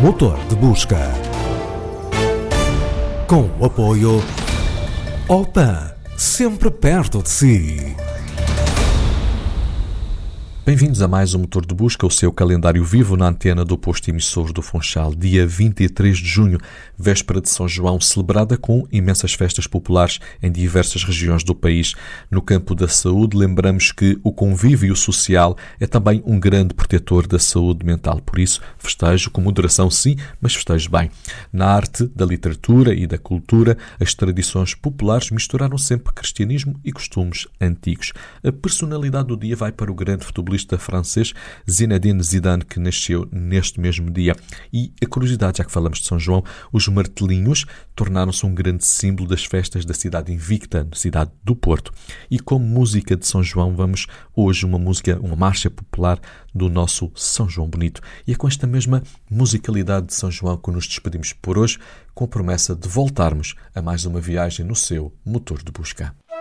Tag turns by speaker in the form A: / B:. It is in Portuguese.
A: Motor de busca. Com o apoio Opan, sempre perto de si. Bem-vindos a mais um Motor de Busca, o seu calendário vivo na antena do posto emissor do Funchal, dia 23 de junho, véspera de São João, celebrada com imensas festas populares em diversas regiões do país. No campo da saúde, lembramos que o convívio social é também um grande protetor da saúde mental. Por isso, festejo com moderação sim, mas festejo bem. Na arte, da literatura e da cultura, as tradições populares misturaram sempre cristianismo e costumes antigos. A personalidade do dia vai para o grande futebolista francês Zinedine Zidane, que nasceu neste mesmo dia. E a curiosidade, já que falamos de São João, os martelinhos tornaram-se um grande símbolo das festas da cidade invicta, na cidade do Porto. E como música de São João, vamos hoje uma marcha popular do nosso São João Bonito. E é com esta mesma musicalidade de São João que nos despedimos por hoje, com a promessa de voltarmos a mais uma viagem no seu Motor de Busca.